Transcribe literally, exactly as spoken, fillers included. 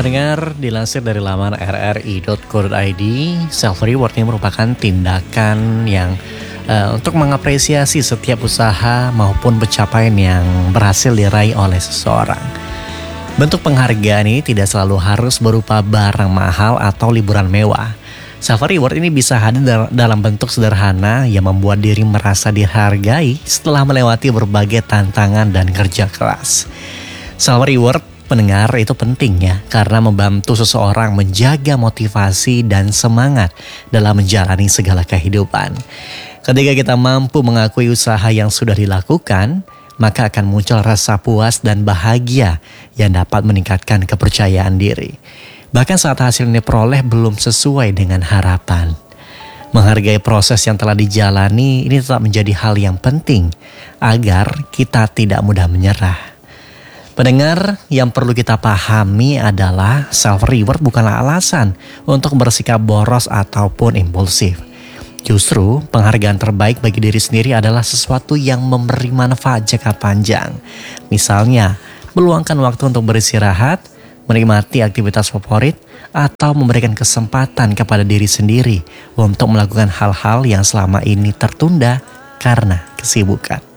Pendengar, dilansir dari laman r r i dot co dot i d, self reward ini merupakan tindakan yang uh, untuk mengapresiasi setiap usaha maupun pencapaian yang berhasil diraih oleh seseorang. Bentuk penghargaan ini tidak selalu harus berupa barang mahal atau liburan mewah. Self reward ini bisa hadir dalam bentuk sederhana yang membuat diri merasa dihargai setelah melewati berbagai tantangan dan kerja keras. Self reward, pendengar, itu penting ya, karena membantu seseorang menjaga motivasi dan semangat dalam menjalani segala kehidupan. Ketika kita mampu mengakui usaha yang sudah dilakukan, maka akan muncul rasa puas dan bahagia yang dapat meningkatkan kepercayaan diri. Bahkan saat hasilnya diperoleh belum sesuai dengan harapan. Menghargai proses yang telah dijalani ini tetap menjadi hal yang penting agar kita tidak mudah menyerah. Pendengar, yang perlu kita pahami adalah self reward bukanlah alasan untuk bersikap boros ataupun impulsif. Justru penghargaan terbaik bagi diri sendiri adalah sesuatu yang memberi manfaat jangka panjang. Misalnya, meluangkan waktu untuk beristirahat, menikmati aktivitas favorit, atau memberikan kesempatan kepada diri sendiri untuk melakukan hal-hal yang selama ini tertunda karena kesibukan.